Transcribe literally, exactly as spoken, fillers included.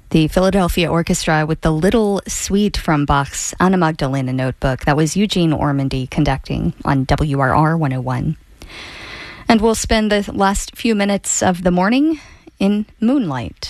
The Philadelphia Orchestra with the Little Suite from Bach's Anna Magdalena Notebook. That was Eugene Ormandy conducting on W R R one oh one. And we'll spend the last few minutes of the morning in Moonlight.